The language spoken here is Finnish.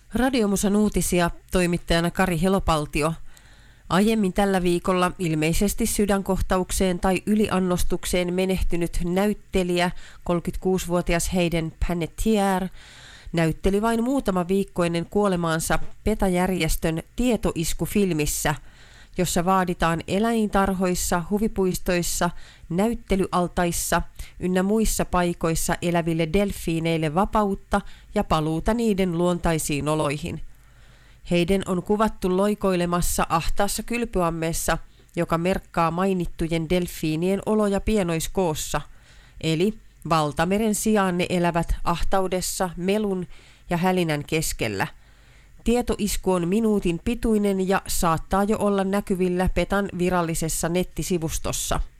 Radiomusan uutisia, toimittajana Kari Helopaltio. Aiemmin tällä viikolla ilmeisesti sydänkohtaukseen tai yliannostukseen menehtynyt näyttelijä, 36-vuotias Hayden Panettiere, näytteli vain muutama viikko ennen kuolemaansa PETA-järjestön tietoiskufilmissä, jossa vaaditaan eläintarhoissa, huvipuistoissa, näyttelyaltaissa ynnä muissa paikoissa eläville delfiineille vapautta ja paluuta niiden luontaisiin oloihin. Heidän on kuvattu loikoilemassa ahtaassa kylpyammeessa, joka merkkaa mainittujen delfiinien oloja pienoiskoossa, eli valtameren sijaan ne elävät ahtaudessa, melun ja hälinän keskellä. Tietoisku on minuutin pituinen ja saattaa jo olla näkyvillä PETAn virallisessa nettisivustossa.